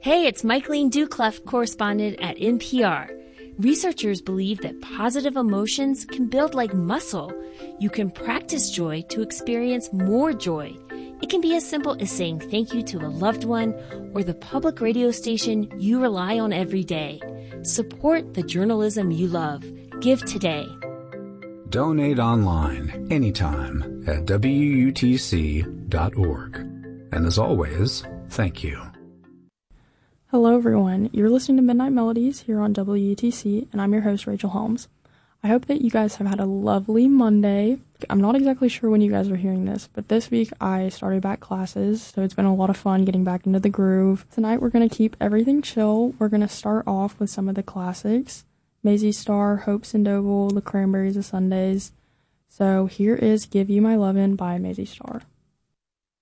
Hey, it's Michaeline Duclef, correspondent at NPR. Researchers believe that positive emotions can build like muscle. You can practice joy to experience more joy. It can be as simple as saying thank you to a loved one or the public radio station you rely on every day. Support the journalism you love. Give today. Donate online anytime at WUTC.org. And as always, thank you. Hello everyone, you're listening to Midnight Melodies here on WUTC, and I'm your host, Rachel Holmes. I hope that you guys have had a lovely Monday. I'm not exactly sure when you guys are hearing this, but this week I started back classes, so it's been a lot of fun getting back into the groove. Tonight we're going to keep everything chill. We're going to start off with some of the classics. Mazzy Star, Hope Sandoval, The Cranberries of Sundays. So here is Give You My Lovin' by Mazzy Star.